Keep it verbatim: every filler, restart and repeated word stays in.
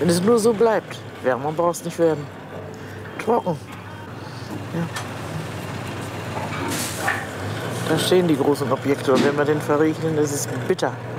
Wenn es nur so bleibt, wärmer braucht es nicht werden. Trocken. Ja. Da stehen die großen Objekte und wenn wir den verregnen, ist es bitter.